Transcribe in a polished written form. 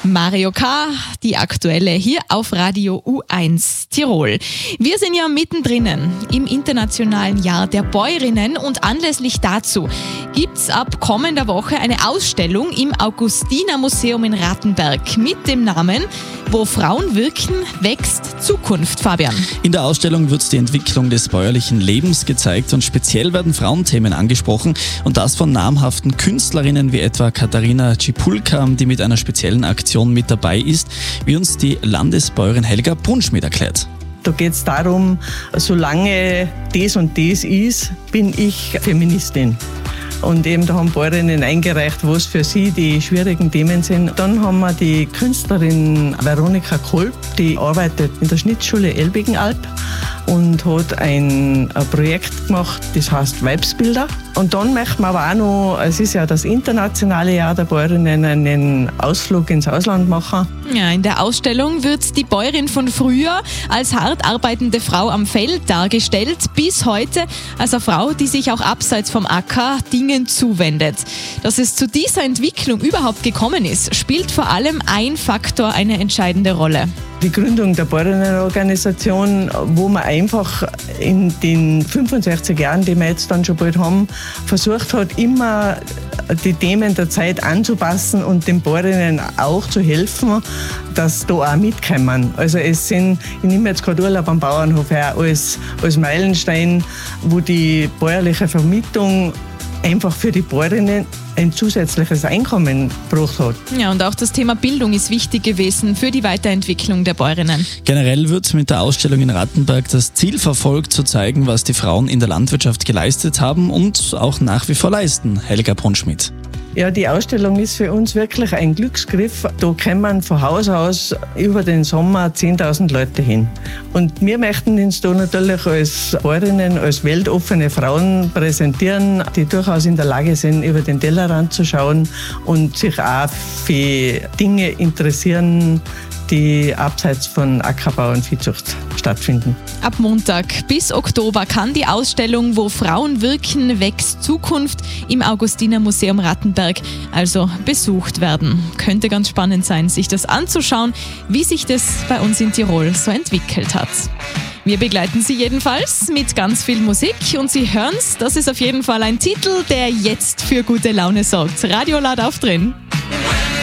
Mario K., die aktuelle hier auf Radio U1 Tirol. Wir sind ja mittendrin im internationalen Jahr der Bäuerinnen und anlässlich dazu gibt's ab kommender Woche eine Ausstellung im Augustiner-Museum in Rattenberg mit dem Namen "Wo Frauen wirken, wächst Zukunft", Fabian. In der Ausstellung wird die Entwicklung des bäuerlichen Lebens gezeigt und speziell werden Frauenthemen angesprochen und das von namhaften Künstlerinnen wie etwa Katharina Cipulka, die mit einer speziellen Aktion mit dabei ist, wie uns die Landesbäuerin Helga Brunschmidt erklärt. Da geht es darum, solange das und das ist, bin ich Feministin. Und eben da haben Bäuerinnen eingereicht, was für sie die schwierigen Themen sind. Dann haben wir die Künstlerin Veronika Kolb, die arbeitet in der Schnittschule Elbigenalb und hat ein Projekt gemacht, das heißt Weibsbilder. Und dann möchten wir aber auch noch, es ist ja das internationale Jahr der Bäuerinnen, einen Ausflug ins Ausland machen. Ja, in der Ausstellung wird die Bäuerin von früher als hart arbeitende Frau am Feld dargestellt, bis heute als eine Frau, die sich auch abseits vom Acker Dingen zuwendet. Dass es zu dieser Entwicklung überhaupt gekommen ist, spielt vor allem ein Faktor eine entscheidende Rolle. Die Gründung der Bäuerinnenorganisation, wo man einfach in den 65 Jahren, die wir jetzt dann schon bald haben, versucht hat, immer die Themen der Zeit anzupassen und den Bäuerinnen auch zu helfen, dass da auch mitkommen. Also es sind, ich nehme jetzt gerade Urlaub am Bauernhof her, als Meilenstein, wo die bäuerliche Vermietung einfach für die Bäuerinnen ein zusätzliches Einkommen gebracht hat. Ja, und auch das Thema Bildung ist wichtig gewesen für die Weiterentwicklung der Bäuerinnen. Generell wird mit der Ausstellung in Rattenberg das Ziel verfolgt, zu zeigen, was die Frauen in der Landwirtschaft geleistet haben und auch nach wie vor leisten. Helga Brunschmidt. Ja, die Ausstellung ist für uns wirklich ein Glücksgriff. Da kommen von Haus aus über den Sommer 10.000 Leute hin. Und wir möchten uns da natürlich als Bäuerinnen, als weltoffene Frauen präsentieren, die durchaus in der Lage sind, über den Tellerrand zu schauen und sich auch für Dinge interessieren, die abseits von Ackerbau und Viehzucht stattfinden. Ab Montag bis Oktober kann die Ausstellung "Wo Frauen wirken, wächst Zukunft" im Augustiner-Museum Rattenberg also besucht werden. Könnte ganz spannend sein, sich das anzuschauen, wie sich das bei uns in Tirol so entwickelt hat. Wir begleiten Sie jedenfalls mit ganz viel Musik und Sie hören's, das ist auf jeden Fall ein Titel, der jetzt für gute Laune sorgt. Radio laut auf drin.